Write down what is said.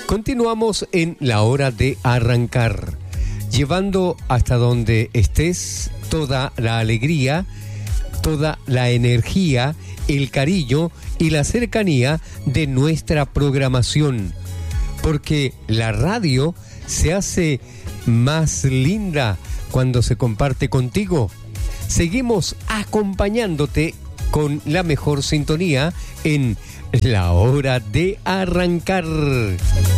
Continuamos en la hora de arrancar, llevando hasta donde estés toda la alegría, toda la energía, el cariño y la cercanía de nuestra programación. Porque la radio se hace más linda cuando se comparte contigo. Seguimos acompañándote con la mejor sintonía en la hora de arrancar.